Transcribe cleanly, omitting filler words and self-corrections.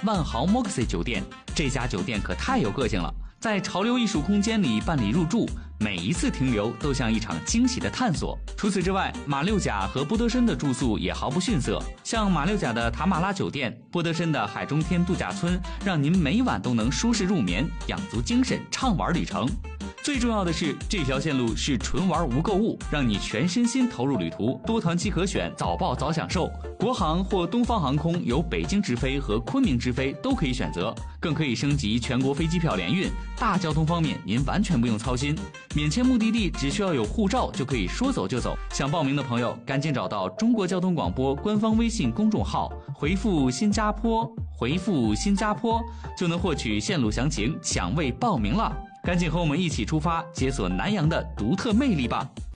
万豪 Moxy 酒店。这家酒店可太有个性了，在潮流艺术空间里办理入住，每一次停留都像一场惊喜的探索。除此之外，马六甲和波德申的住宿也毫不逊色，像马六甲的塔马拉酒店，波德申的海中天度假村，让您每晚都能舒适入眠，养足精神，畅玩旅程。最重要的是，这条线路是纯玩无购物，让你全身心投入旅途，多团期可选，早报早享受。国航或东方航空有北京直飞和昆明直飞都可以选择，更可以升级全国飞机票联运。大交通方面您完全不用操心，免签目的地只需要有护照就可以说走就走。想报名的朋友赶紧找到中国交通广播官方微信公众号，回复新加坡就能获取线路详情，抢位报名了。赶紧和我们一起出发，解锁南洋的独特魅力吧。